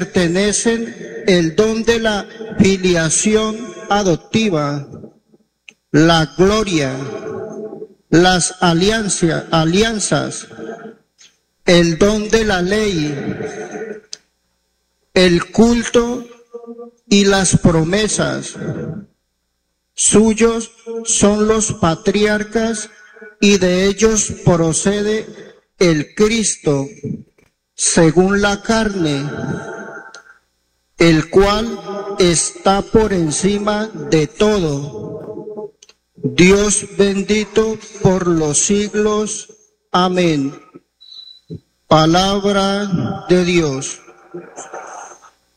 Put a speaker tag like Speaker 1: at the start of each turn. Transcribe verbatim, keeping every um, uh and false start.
Speaker 1: pertenecen el don de la filiación adoptiva, la gloria, las alianzas, alianzas, el don de la ley, el culto y las promesas. Suyos son los patriarcas y de ellos procede el Cristo, según la carne, el cual está por encima de todo. Dios bendito por los siglos. Amén. Palabra de Dios.